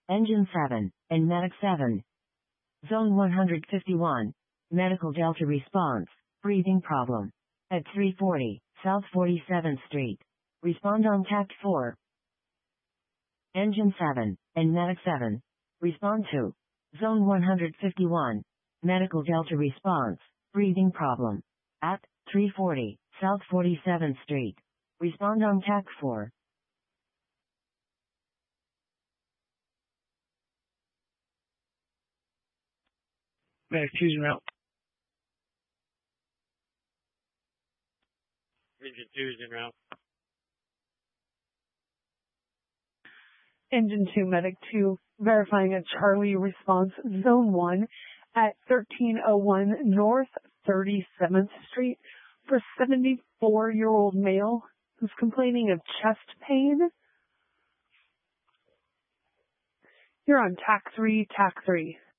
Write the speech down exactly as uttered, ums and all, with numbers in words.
Engine seven, and Medic seven. Zone one hundred fifty-one. Medical Delta response. Breathing problem. At three forty, South forty-seventh Street. Respond on T A C four. Engine seven, and Medic seven. Respond to. Zone one hundred fifty-one. Medical Delta response. Breathing problem. At three forty, South forty-seventh Street. Respond on T A C four. Medic two's en route. Engine two's en route. Engine two, Medic two, verifying a Charlie response, Zone one at thirteen oh one North thirty-seventh Street for seventy-four-year-old male who's complaining of chest pain. You're on T A C three, T A C three.